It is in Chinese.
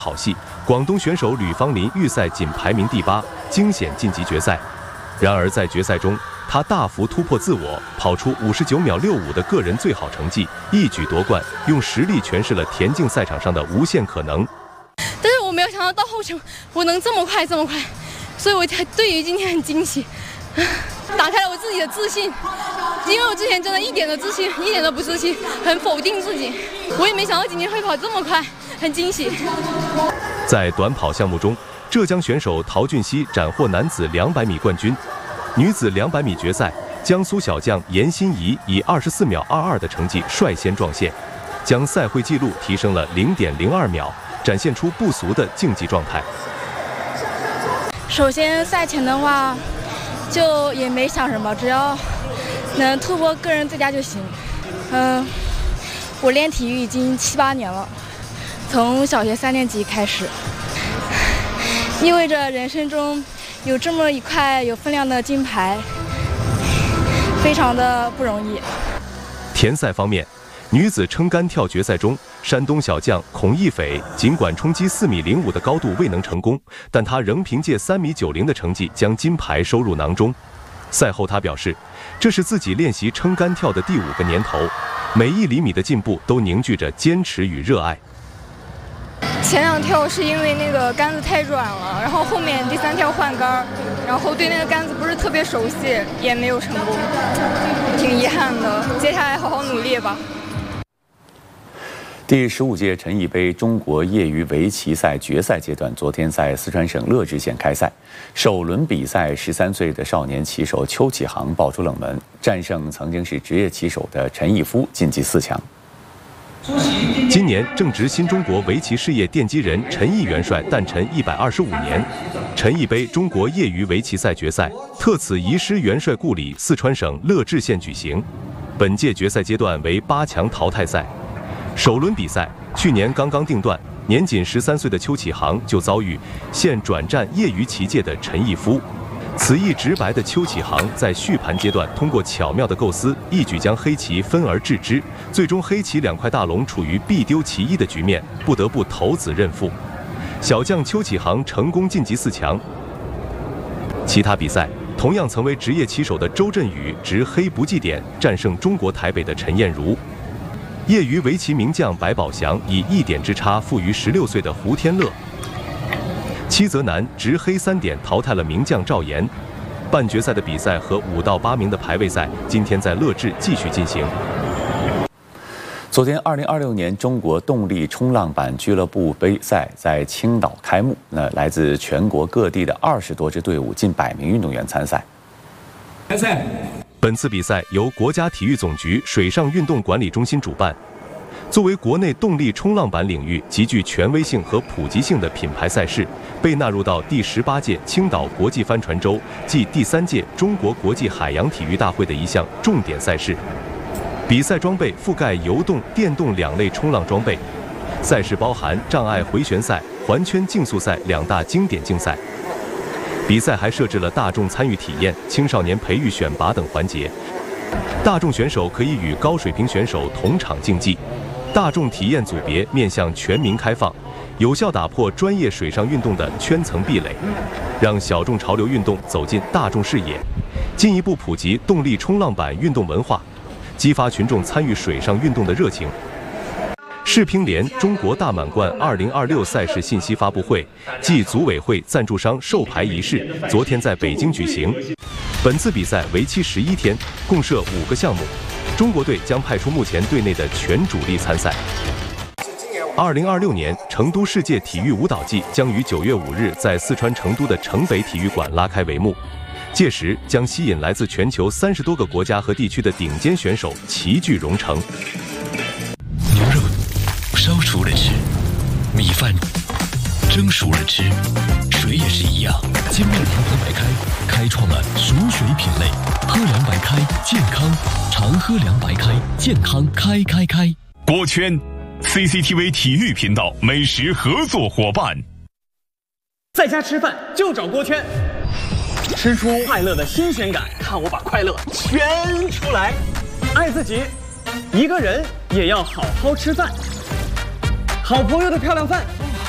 好戏，广东选手吕方林预赛仅排名第8，惊险晋级决赛。然而在决赛中，他大幅突破自我，跑出59秒65的个人最好成绩，一举夺冠，用实力诠释了田径赛场上的无限可能。 但是我没有想到后程我能这么快，所以我对于今天很惊喜，打开了我自己的自信。因为我之前真的一点都不自信，很否定自己。我也没想到今天会跑这么快，很惊喜。 在短跑项目中，浙江选手陶俊熙斩获男子200米冠军。女子200米决赛，江苏小将严欣怡以24秒22的成绩率先撞线，将赛会纪录提升了0.02秒，展现出不俗的竞技状态。 首先赛前的话，就也没想什么，只要能突破个人最佳就行。我练体育已经7、8年了，从小学3年级开始，意味着人生中有这么一块有分量的金牌，非常的不容易。 田赛方面，女子撑杆跳决赛中，山东小将孔毅斐尽管冲击4米05的高度未能成功，但他仍凭借3米90的成绩将金牌收入囊中。赛后他表示，这是自己练习撑杆跳的第5个年头，每1厘米的进步都凝聚着坚持与热爱。 前2跳是因为那个杆子太软了，然后后面第3跳换杆，然后对那个杆子不是特别熟悉，也没有成功，挺遗憾的。接下来好好努力吧。 第15届陈毅杯中国业余围棋赛决赛阶段，昨天在四川省乐至县开赛。首轮比赛，13岁的少年棋手邱启航爆出冷门，战胜曾经是职业棋手的陈毅夫，晋级4强。 今年正值新中国围棋事业奠基人陈毅元帅诞辰125年，陈毅杯中国业余围棋赛决赛特此移师元帅故里四川省乐至县举行。本届决赛阶段为8强淘汰赛。首轮比赛，去年刚刚定段，年仅13岁的邱启航就遭遇现转战业余棋界的陈毅夫。此役直白的邱启航在续盘阶段通过巧妙的构思，一举将黑棋分而治之，最终黑棋2块大龙处于必丢其一的局面，不得不投子认负。小将邱启航成功晋级4强。其他比赛，同样曾为职业棋手的周振宇执黑不计点，战胜中国台北的陈燕如。业余围棋名将白宝祥以1点之差负于16岁的胡天乐。七泽南执黑3点淘汰了名将赵岩。半决赛的比赛和5到8名的排位赛，今天在乐至继续进行。 昨天，2026年中国动力冲浪板俱乐部杯赛在青岛开幕。来自全国各地的20多支队伍，近100名运动员参赛。 开赛。本次比赛由国家体育总局水上运动管理中心主办。作为国内动力冲浪板领域极具权威性和普及性的品牌赛事，被纳入到第18届青岛国际帆船周暨第3届中国国际海洋体育大会的一项重点赛事。比赛装备覆盖游动、电动2类冲浪装备。赛事包含障碍回旋赛、环圈竞速赛2大经典竞赛。比赛还设置了大众参与体验、青少年培育选拔等环节。大众选手可以与高水平选手同场竞技。大众体验组别面向全民开放，有效打破专业水上运动的圈层壁垒，让小众潮流运动走进大众视野，进一步普及动力冲浪板运动文化，激发群众参与水上运动的热情。世乒联中国大满贯2026赛事信息发布会暨组委会赞助商授牌仪式昨天在北京举行。本次比赛为期11天，共设5个项目。中国队将派出目前队内的全主力参赛。2026年成都世界体育舞蹈季将于9月5日在四川成都的城北体育馆拉开帷幕，届时将吸引来自全球30多个国家和地区的顶尖选手齐聚蓉城。 牛肉烧熟了吃，米饭蒸熟了吃，水也是一样。金麦堂喝白开开创了熟水品类，喝凉白开健康，常喝凉白开健康开。 锅圈 CCTV 体育频道美食合作伙伴。 在家吃饭就找锅圈，吃出快乐的新鲜感，看我把快乐圈出来。爱自己，一个人也要好好吃饭。好朋友的漂亮饭